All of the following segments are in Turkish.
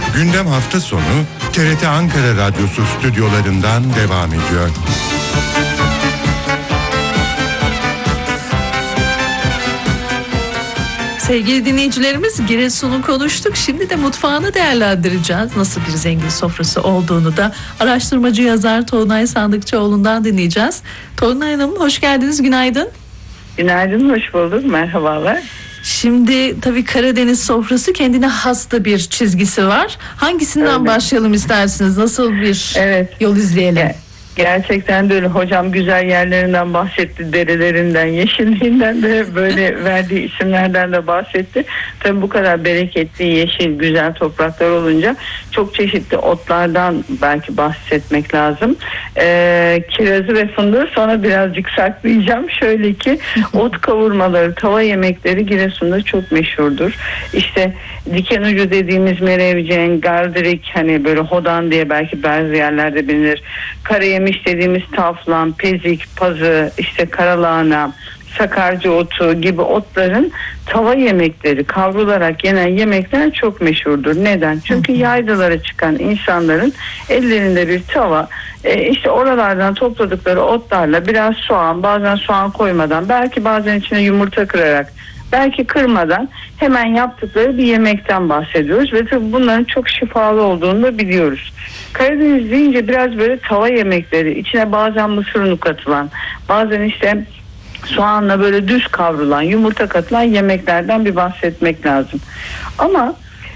Gündem hafta sonu TRT Ankara Radyosu stüdyolarından devam ediyor. Sevgili dinleyicilerimiz, Giresun'u konuştuk. Şimdi de mutfağını değerlendireceğiz. Nasıl bir zengin sofrası olduğunu da araştırmacı yazar Tolunay Sandıkçıoğlu'ndan dinleyeceğiz. Tolunay Hanım, hoş geldiniz, günaydın. Günaydın, hoş bulduk, merhabalar. Şimdi tabii Karadeniz sofrası kendine has da bir çizgisi var. Hangisinden başlayalım istersiniz? Nasıl bir yol izleyelim? Gerçekten de öyle. Hocam güzel yerlerinden bahsetti, derelerinden, yeşilliğinden de böyle verdiği isimlerden de bahsetti. Tabii bu kadar bereketli, yeşil, güzel topraklar olunca çok çeşitli otlardan belki bahsetmek lazım. Kirazı ve fındığı sonra birazcık saklayacağım. Şöyle ki ot kavurmaları, tava yemekleri Giresun'da çok meşhurdur. İşte diken ucu dediğimiz merevcen, gardirik, hani böyle hodan diye belki bazı yerlerde bilinir. Karayemiş dediğimiz taflan, pezik, pazı, işte karalahana, sakarca otu gibi otların tava yemekleri, kavrularak yenen yemekler çok meşhurdur. Neden? Çünkü yaylalara çıkan insanların ellerinde bir tava, işte oralardan topladıkları otlarla biraz soğan, bazen soğan koymadan, belki bazen içine yumurta kırarak, belki kırmadan hemen yaptıkları bir yemekten bahsediyoruz ve tabii bunların çok şifalı olduğunu da biliyoruz. Karadeniz deyince biraz böyle tava yemekleri, içine bazen mısır unu katılan, bazen işte soğanla böyle düz kavrulan, yumurta katılan yemeklerden bir bahsetmek lazım. Ama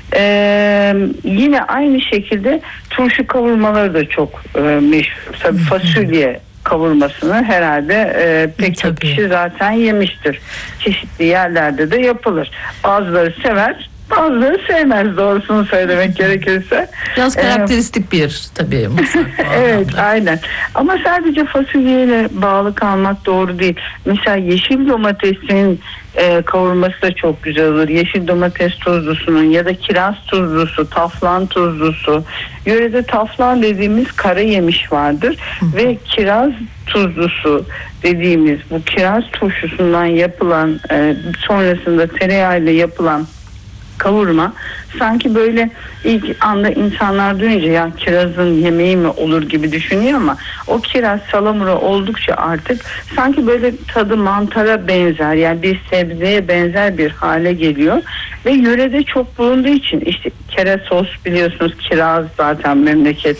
yine aynı şekilde turşu kavurmaları da çok meşhur. Tabii fasulye kavurmasını herhalde pek çok kişi zaten yemiştir. Çeşitli yerlerde de yapılır. Bazıları sever, bazıları sevmez, doğrusunu söylemek gerekirse. Biraz karakteristik bir tabii mutfak. Evet, aynen. Ama sadece fasulyeyle bağlı kalmak doğru değil. Mesela yeşil domatesin kavurması da çok güzel olur. Yeşil domates tuzlusunun ya da kiraz tuzlusu, taflan tuzlusu. Yörede taflan dediğimiz kara yemiş vardır ve kiraz tuzlusu dediğimiz bu kiraz turşusundan yapılan sonrasında tereyağıyla yapılan kavurma sanki böyle ilk anda insanlar duyunca ya kirazın yemeği mi olur gibi düşünüyor ama o kiraz salamura oldukça artık sanki böyle tadı mantara benzer, yani bir sebzeye benzer bir hale geliyor ve yörede çok bulunduğu için işte kere sos biliyorsunuz, kiraz zaten memleket